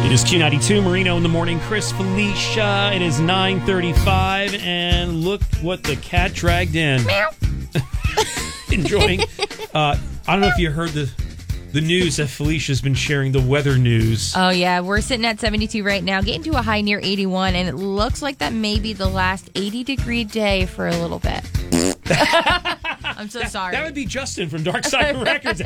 It is Q92, Marino in the morning, Chris, Felicia. It is 9:35, and look what the cat dragged in. Meow. Enjoying. I don't know if you heard the news that Felicia's been sharing, the weather news. Oh, yeah. We're sitting at 72 right now, getting to a high near 81, and it looks like that may be the last 80-degree day for a little bit. I'm so sorry. That would be Justin from Dark Side Records.